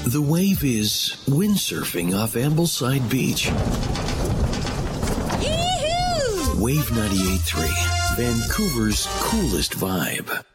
The Wave is windsurfing off Ambleside Beach. Yee-hoo! Wave 98.3, Vancouver's coolest vibe.